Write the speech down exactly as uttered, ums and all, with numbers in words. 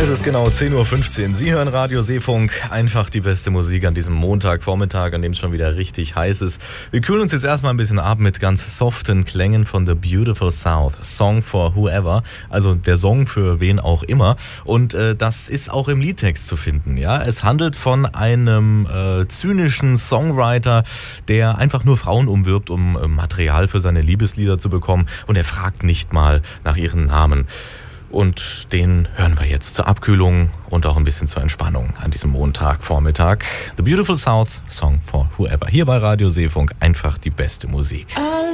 Es ist genau zehn Uhr fünfzehn. Sie hören Radio Seefunk. Einfach die beste Musik an diesem Montagvormittag, an dem es schon wieder richtig heiß ist. Wir kühlen uns jetzt erstmal ein bisschen ab mit ganz soften Klängen von The Beautiful South. Song for Whoever, also der Song für wen auch immer. Und äh, das ist auch im Liedtext zu finden. Ja, es handelt von einem äh, zynischen Songwriter, der einfach nur Frauen umwirbt, um äh, Material für seine Liebeslieder zu bekommen. Und er fragt nicht mal nach ihren Namen. Und den hören wir jetzt zur Abkühlung und auch ein bisschen zur Entspannung an diesem Montagvormittag. The Beautiful South, Song for Whoever. Hier bei Radio Seefunk einfach die beste Musik.